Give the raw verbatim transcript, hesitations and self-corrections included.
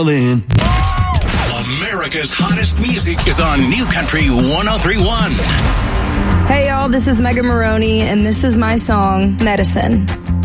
In. America's hottest music is on New Country one oh three point one. Hey y'all, this is Megan Maroney, and this is my song, Medicine.